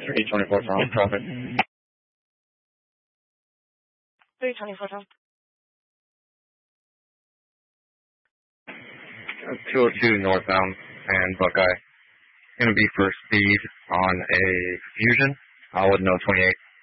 324 from traffic. 324 from. 202 northbound and Buckeye. Going to be for speed on a Fusion. I'll let know 28.